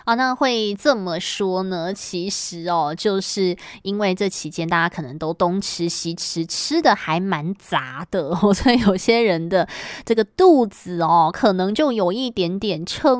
那会这么说呢，其实就是因为这期间大家可能都东吃西吃，吃的还蛮杂的所以有些人的这个肚子可能就有一点点撑